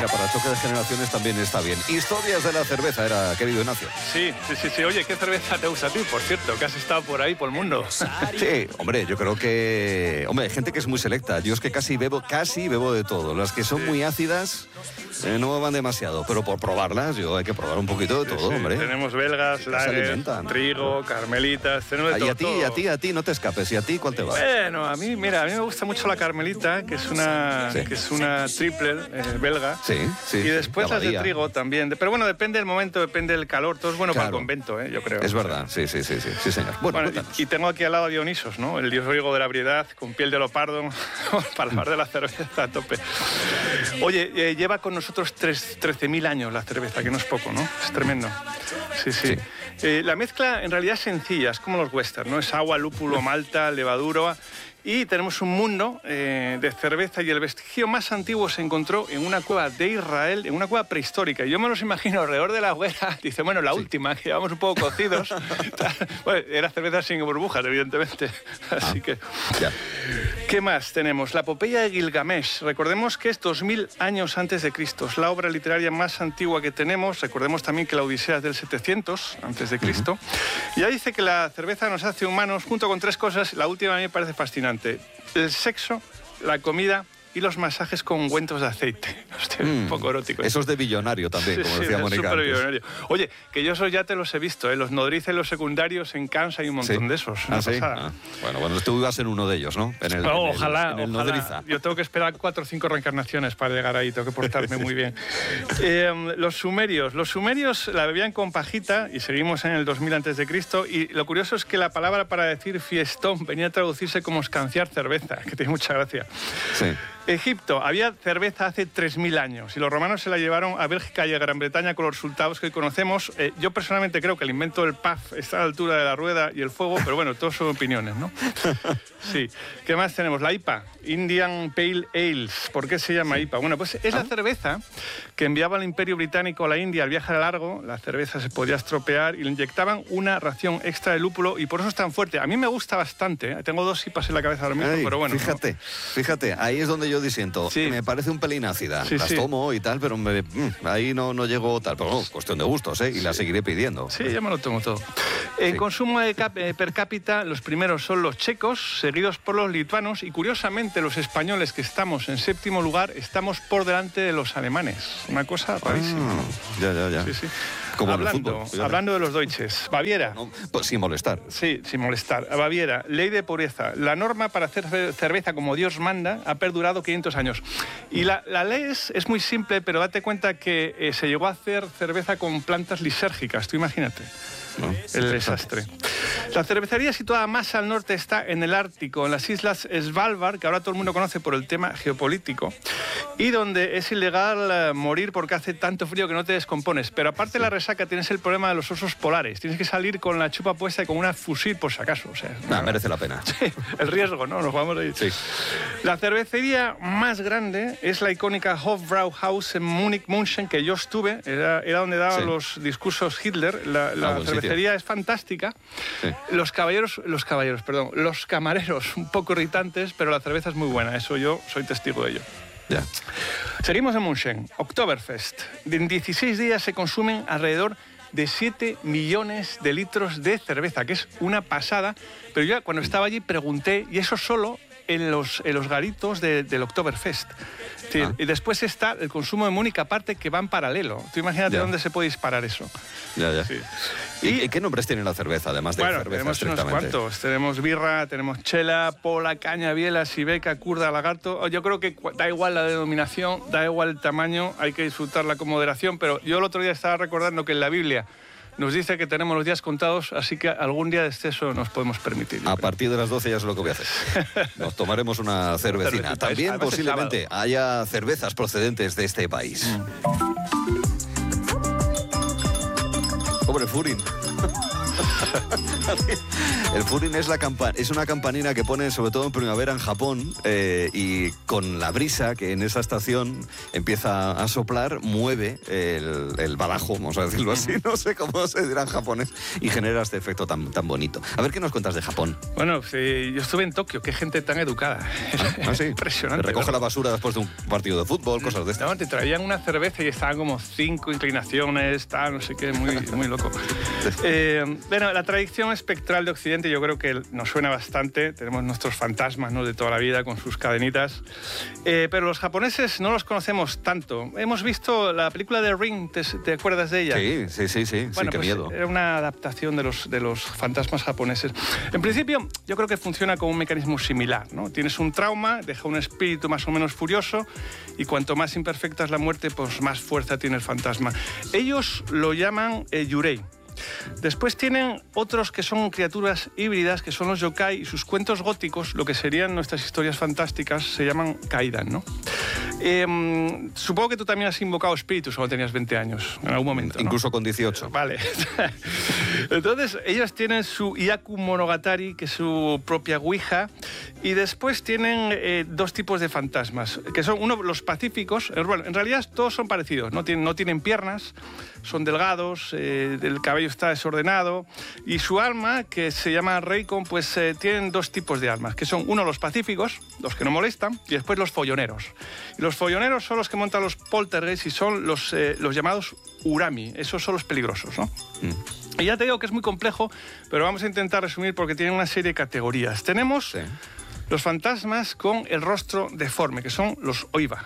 mira, para choque de generaciones también está bien. Historias de la cerveza era, querido Ignacio. Sí. Oye, ¿qué cerveza te gusta a ti, por cierto? Que has estado por ahí, por el mundo. Sí, hombre, yo creo que... Hombre, hay gente que es muy selecta. Yo es que casi bebo de todo. Las que son muy ácidas no me van demasiado, pero por probarlas hay que probar un poquito de todo, hombre. Tenemos belgas, lager, trigo, carmelitas, tenemos de todo. Y a ti, no te escapes. ¿Y a ti cuál te va? Bueno, a mí me gusta mucho la carmelita, que es una triple belga. Sí. Y después las de trigo también. Pero bueno, depende del momento, depende del calor. Todo es bueno para el convento, yo creo. Es verdad, sí, señor. Bueno, y tengo aquí al lado a Dionisos, ¿no? El dios griego de la ebriedad, con piel de leopardo, para hablar de la cerveza a tope. Oye, lleva con nosotros 13.000 años la cerveza, que no es poco, ¿no? Es tremendo. Sí. La mezcla en realidad es sencilla, es como los western, ¿no? Es agua, lúpulo, malta, levadura. Y tenemos un mundo de cerveza, y el vestigio más antiguo se encontró en una cueva de Israel, en una cueva prehistórica. Y yo me los imagino alrededor de la hoguera. Dice, bueno, la última, que llevamos un poco cocidos. Bueno, era cerveza sin burbujas, evidentemente. Así que... Ya. ¿Qué más tenemos? La epopeya de Gilgamesh. Recordemos que es 2000 años antes de Cristo. Es la obra literaria más antigua que tenemos. Recordemos también que la Odisea es del 700 antes de Cristo. Y ahí dice que la cerveza nos hace humanos, junto con 3 cosas. La última a mí me parece fascinante. El sexo, la comida y los masajes con ungüentos de aceite. Hostia, un poco erótico. Eso es de billonario también, como decía Mónica antes. Billonario. Oye, que yo esos ya te los he visto, los nodriza y los secundarios en Cannes hay un montón de esos. Bueno, tú ibas en uno de ellos, ¿no? Ojalá. Nodriza. Yo tengo que esperar 4 o 5 reencarnaciones para llegar ahí, tengo que portarme muy bien. Los sumerios la bebían con pajita, y seguimos en el 2000 a.C. Y lo curioso es que la palabra para decir fiestón venía a traducirse como escanciar cerveza, que tiene mucha gracia. Sí. Egipto, había cerveza hace 3.000 años y los romanos se la llevaron a Bélgica y a Gran Bretaña con los resultados que hoy conocemos. Yo personalmente creo que el invento del pub está a la altura de la rueda y el fuego, pero bueno, todos son opiniones, ¿no? Sí. ¿Qué más tenemos? La IPA, Indian Pale Ales. ¿Por qué se llama IPA? Bueno, pues es la cerveza que enviaba el Imperio Británico a la India al viaje largo. La cerveza se podía estropear y le inyectaban una ración extra de lúpulo, y por eso es tan fuerte. A mí me gusta bastante, ¿eh? Tengo 2 IPAs en la cabeza ahora mismo, pero bueno. Fíjate, ahí es donde yo disiento. Sí. Me parece un pelín ácida. Las tomo y tal, pero ahí no llego tal. Pero cuestión de gustos, ¿eh? Y la seguiré pidiendo. Sí, yo me lo tomo todo. En consumo per cápita, los primeros son los checos, seguidos por los lituanos, y curiosamente los españoles, que estamos en 7º lugar, estamos por delante de los alemanes. Una cosa rarísima. Ya. Sí. Como hablando de los deutsches, Baviera. No, pues sin molestar. Sí, sin molestar. Baviera, ley de pureza. La norma para hacer cerveza como Dios manda ha perdurado 500 años. Y la ley es muy simple, pero date cuenta que se llegó a hacer cerveza con plantas lisérgicas. Tú imagínate. ¿No? El desastre. La cervecería situada más al norte está en el Ártico, en las islas Svalbard, que ahora todo el mundo conoce por el tema geopolítico, y donde es ilegal morir porque hace tanto frío que no te descompones. Pero aparte de la resaca tienes el problema de los osos polares. Tienes que salir con la chupa puesta y con una fusil por si acaso. O sea, merece la pena. Sí, el riesgo, ¿no? Nos vamos a ir. Sí. La cervecería más grande es la icónica Hofbrauhaus en Múnich-München, que yo estuve. Era donde daban los discursos Hitler. La cervecería es fantástica. Sí. Los camareros un poco irritantes, pero la cerveza es muy buena. Eso yo soy testigo de ello. Ya. Seguimos en München. Oktoberfest. En 16 días se consumen alrededor de 7 millones de litros de cerveza, que es una pasada. Pero yo cuando estaba allí pregunté, y eso solo en los garitos del Oktoberfest. Sí, y después está el consumo de Múnich aparte, que va en paralelo. Tú imagínate dónde se puede disparar eso. Ya. Sí. ¿Y qué nombres tiene la cerveza, además de cerveza? Tenemos unos cuantos. Tenemos birra, tenemos chela, pola, caña, biela, sibeca, kurda, lagarto. Yo creo que da igual la denominación, da igual el tamaño, hay que disfrutarla con moderación. Pero yo el otro día estaba recordando que en la Biblia nos dice que tenemos los días contados, así que algún día de exceso nos podemos permitir. A partir de las 12 ya es lo que voy a hacer. Nos tomaremos una cervecina. También posiblemente haya cervezas procedentes de este país. Pobre Furin. El furin es una campanina que ponen sobre todo en primavera en Japón, y con la brisa que en esa estación empieza a soplar, mueve el badajo, vamos a decirlo así, no sé cómo se dirá en japonés, y genera este efecto tan bonito. A ver qué nos cuentas de Japón. Bueno, sí, yo estuve en Tokio, qué gente tan educada. Sí. Impresionante. Recoge la basura después de un partido de fútbol, cosas de estas. No, te traían una cerveza y estaban como 5 inclinaciones, tal, no sé qué, muy loco. Bueno, la tradición espectral de Occidente yo creo que nos suena bastante. Tenemos nuestros fantasmas, ¿no?, de toda la vida con sus cadenitas. Pero los japoneses no los conocemos tanto. Hemos visto la película de Ring, ¿te acuerdas de ella? Sí, Bueno, qué pues miedo. era una adaptación de los fantasmas japoneses. En principio, yo creo que funciona como un mecanismo similar, ¿no? Tienes un trauma, deja un espíritu más o menos furioso, y cuanto más imperfecta es la muerte, pues más fuerza tiene el fantasma. Ellos lo llaman yurei. Después tienen otros que son criaturas híbridas, que son los yokai, y sus cuentos góticos, lo que serían nuestras historias fantásticas, se llaman kaidan, ¿no? Supongo que tú también has invocado espíritus cuando tenías 20 años, en algún momento, ¿no? Incluso con 18. Vale. Entonces, ellos tienen su Iyaku Monogatari, que es su propia Ouija, y después tienen dos tipos de fantasmas, que son uno, los pacíficos. Bueno, en realidad todos son parecidos, no tienen piernas, son delgados, el cabello está desordenado, y su alma, que se llama Reikon, pues tienen dos tipos de almas, que son uno, los pacíficos, los que no molestan, y después los folloneros. Y los folloneros son los que montan los poltergeists y son los llamados urami. Esos son los peligrosos, ¿no? Y ya te digo que es muy complejo, pero vamos a intentar resumir porque tiene una serie de categorías. Tenemos los fantasmas con el rostro deforme, que son los oiba.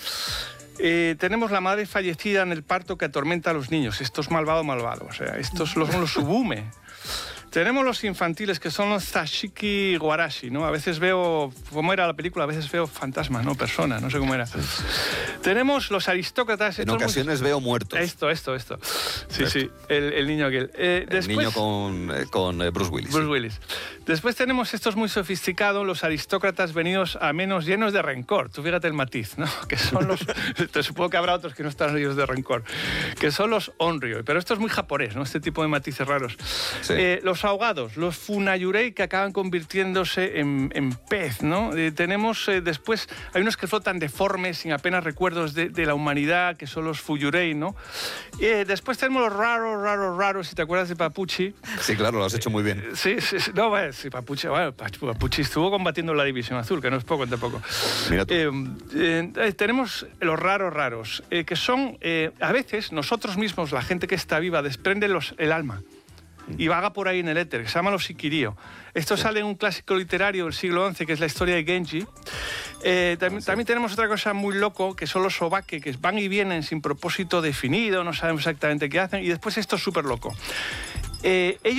Tenemos la madre fallecida en el parto que atormenta a los niños. Esto es malvado. O sea, estos son los subume. Tenemos los infantiles, que son los Zashiki Warashi, ¿no? A veces veo, como era la película, a veces veo fantasmas, no personas, no sé cómo era. Tenemos los aristócratas. En ocasiones veo muertos. Esto. Sí, el niño aquel. El niño con Bruce Willis. Bruce Willis. Después tenemos estos muy sofisticados, los aristócratas venidos a menos llenos de rencor. Tú fíjate el matiz, ¿no? Que son los... Te supongo que habrá otros que no están llenos de rencor. Que son los onryō. Pero esto es muy japonés, ¿no? Este tipo de matices raros. Sí. Los ahogados, los funayurei, que acaban convirtiéndose en pez, ¿no? Tenemos después, hay unos que flotan deformes, sin apenas recuerdos de la humanidad, que son los fuyurei, ¿no? Después tenemos los raros, si te acuerdas de Papuchi. Sí, claro, lo has hecho muy bien. Sí. No, sí, Papuchi estuvo combatiendo la División Azul, que no es poco, tampoco. Mira tú. Tenemos los raros, que son, a veces, nosotros mismos, la gente que está viva, desprende el alma y vaga por ahí en el éter, que se llama los Sikirio. Esto sale en un clásico literario del siglo XI, que es la historia de Genji. También tenemos otra cosa muy loco, que son los Obake, que van y vienen sin propósito definido, no sabemos exactamente qué hacen, y después esto es súper loco. Ellos